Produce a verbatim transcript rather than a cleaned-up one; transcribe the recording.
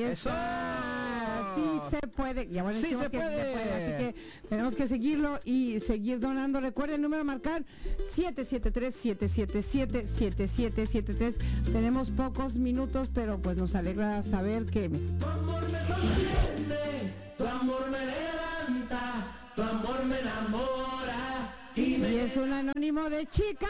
está. Sí se puede. Ya bueno, Sí decimos se que puede. se puede. Así que tenemos que seguirlo y seguir donando. Recuerden el número a marcar siete siete tres, siete siete siete, siete siete siete tres. Tenemos pocos minutos, pero pues nos alegra saber que... Tu amor me sostiene, tu amor me levanta, tu amor me enamora y me... Y es un anónimo de chica.